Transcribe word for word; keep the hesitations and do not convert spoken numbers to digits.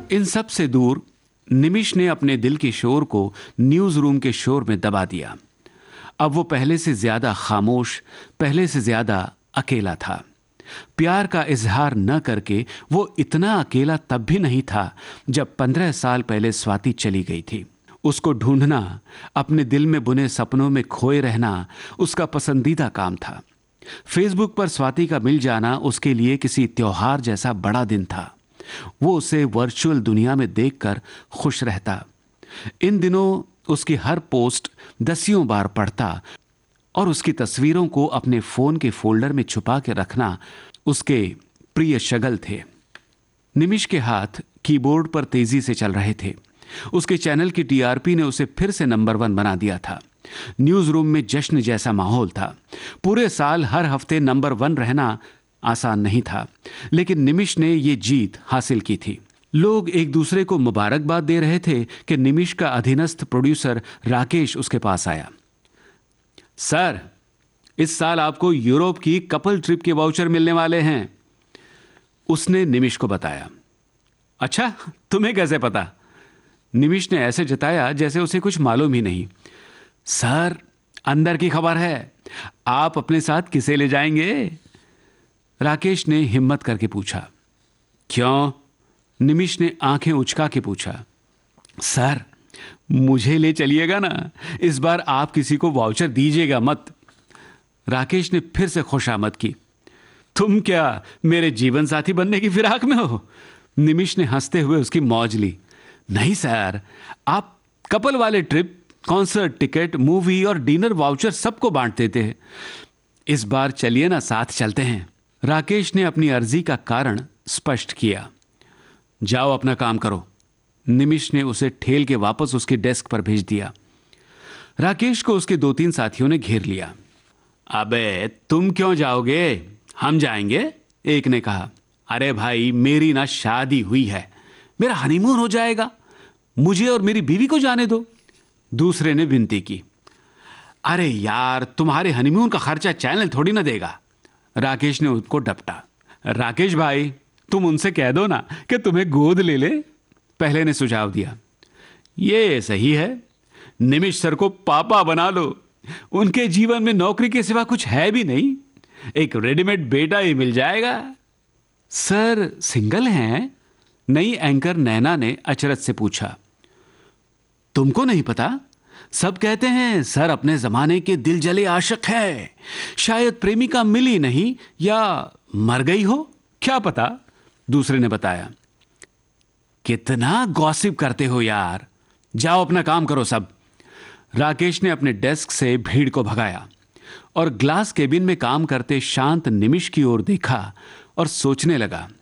इन सब से दूर निमिष ने अपने दिल के शोर को न्यूज रूम के शोर में दबा दिया। अब वो पहले से ज्यादा खामोश, पहले से ज्यादा अकेला था। प्यार का इजहार न करके वो इतना अकेला तब भी नहीं था जब पंद्रह साल पहले स्वाति चली गई थी। उसको ढूंढना, अपने दिल में बुने सपनों में खोए रहना उसका पसंदीदा काम था। फेसबुक पर स्वाति का मिल जाना उसके लिए किसी त्योहार जैसा बड़ा दिन था। वो उसे वर्चुअल दुनिया में देखकर खुश रहता। इन दिनों उसकी हर पोस्ट दसियों बार पढ़ता और उसकी तस्वीरों को अपने फोन के फोल्डर में छुपा के रखना उसके प्रिय शगल थे। निमिष के हाथ कीबोर्ड पर तेजी से चल रहे थे। उसके चैनल की टीआरपी ने उसे फिर से नंबर वन बना दिया था। न्यूज रूम में जश्न जैसा माहौल था। पूरे साल हर हफ्ते नंबर वन रहना आसान नहीं था, लेकिन निमिष ने यह जीत हासिल की थी। लोग एक दूसरे को मुबारकबाद दे रहे थे कि निमिष का अधीनस्थ प्रोड्यूसर राकेश उसके पास आया। सर, इस साल आपको यूरोप की कपल ट्रिप के वाउचर मिलने वाले हैं, उसने निमिष को बताया। अच्छा, तुम्हें कैसे पता? निमिष ने ऐसे जताया जैसे उसे कुछ मालूम ही नहीं। सर, अंदर की खबर है। आप अपने साथ किसे ले जाएंगे? राकेश ने हिम्मत करके पूछा। क्यों? निमिष ने आंखें उचका के पूछा। सर, मुझे ले चलिएगा ना, इस बार आप किसी को वाउचर दीजिएगा मत। राकेश ने फिर से खुशामद की। तुम क्या मेरे जीवन साथी बनने की फिराक में हो? निमिष ने हंसते हुए उसकी मौज ली। नहीं सर, आप कपल वाले ट्रिप, कॉन्सर्ट टिकट, मूवी और डिनर वाउचर सबको बांट देते हैं। इस बार चलिए ना, साथ चलते हैं। राकेश ने अपनी अर्जी का कारण स्पष्ट किया। जाओ अपना काम करो। निमिष ने उसे ठेल के वापस उसके डेस्क पर भेज दिया। राकेश को उसके दो तीन साथियों ने घेर लिया। अबे तुम क्यों जाओगे? हम जाएंगे, एक ने कहा। अरे भाई, मेरी ना शादी हुई है, मेरा हनीमून हो जाएगा, मुझे और मेरी बीवी को जाने दो, दूसरे ने विनती की। अरे यार, तुम्हारे हनीमून का खर्चा चैनल थोड़ी ना देगा, राकेश ने उनको डपटा। राकेश भाई, तुम उनसे कह दो ना कि तुम्हें गोद ले ले, पहले ने सुझाव दिया। ये सही है, निमिष सर को पापा बना लो, उनके जीवन में नौकरी के सिवा कुछ है भी नहीं, एक रेडीमेड बेटा ही मिल जाएगा। सर सिंगल हैं? नई एंकर नैना ने अचरज से पूछा। तुमको नहीं पता? सब कहते हैं सर अपने जमाने के दिल जले आशिक है, शायद प्रेमिका मिली नहीं या मर गई हो, क्या पता, दूसरे ने बताया। कितना गॉसिप करते हो यार, जाओ अपना काम करो सब। राकेश ने अपने डेस्क से भीड़ को भगाया और ग्लास केबिन में काम करते शांत निमिष की ओर देखा और सोचने लगा।